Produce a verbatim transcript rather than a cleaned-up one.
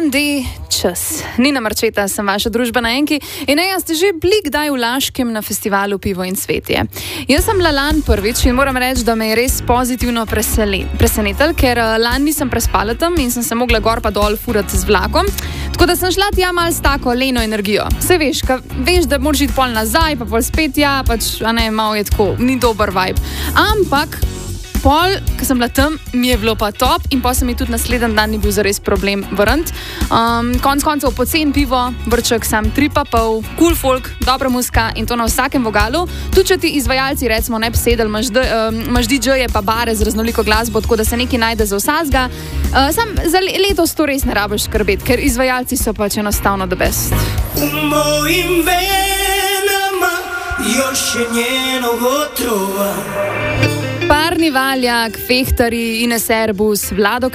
En de čas. Nina Marčeta, sem vaša družbena enki in ne, jaz ste že bili kdaj v Laškem na festivalu Pivo in cvetje. Jaz sem bila lan prvič in moram reči, da me je res pozitivno presenetil, ker lan nisem prespala tam in sem se mogla gor pa dol furati z vlakom, tako da sem šla tja mal s tako leno energijo. Saj veš, ka, veš, da moraš iti pol nazaj, pa pol spet ja, pač, a ne, malo je tako, ni dober vibe. Ampak pol, ko sem bila tam, mi je bilo pa top in pa se mi tudi naslednji dan ni bil zares problem vrniti. Um, konc koncev pocen pivo, vrček sam tri pa pol, cool folk, dobra muzika in to na vsakem vogalu. Tudi če ti izvajalci recimo ne bi sedeli, imaš, um, imaš D J-je pa bare z raznoliko glasbo, tako da se nekaj najde za vsazga. Uh, sam za letos to res ne rabiš skrbeti, ker izvajalci so pač enostavno the best. U mojim venama još je njenog otrova. Parni Valjak, Fehtari, Ines Erbus, Vlado